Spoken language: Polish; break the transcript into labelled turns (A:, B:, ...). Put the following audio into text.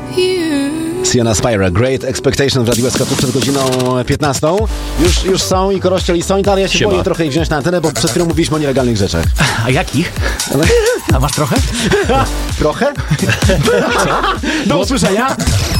A: Sienna Spira, Great Expectation w Radiu SK przed godziną 15. Już są i Korościel i Sońta, ale ja się boję trochę ich wziąć na antenę, bo przed chwilą mówiliśmy o nielegalnych rzeczach.
B: A jakich? A masz trochę?
A: Trochę? Do usłyszenia!